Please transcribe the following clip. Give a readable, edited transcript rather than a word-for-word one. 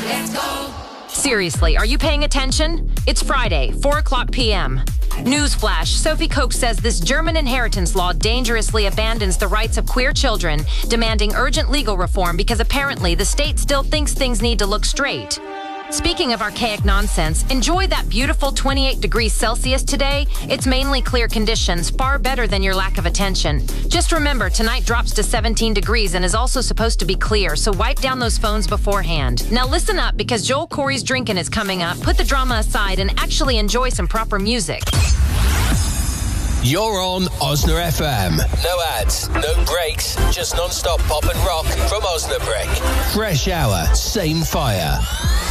Seriously, are you paying attention? It's Friday, 4 o'clock p.m. Newsflash, Sophie Koch says this German inheritance law dangerously abandons the rights of queer children, demanding urgent legal reform because apparently the state still thinks things need to look straight. Speaking of archaic nonsense, enjoy that beautiful 28 degrees Celsius today. It's mainly clear conditions, far better than your lack of attention. Just remember, tonight drops to 17 degrees and is also supposed to be clear, so wipe down those phones beforehand. Now listen up, because Joel Corey's Drinking is coming up. Put the drama aside and actually enjoy some proper music. You're on Osna FM. No ads, no breaks, just non-stop pop and rock from Osnabrück. Fresh hour, same fire.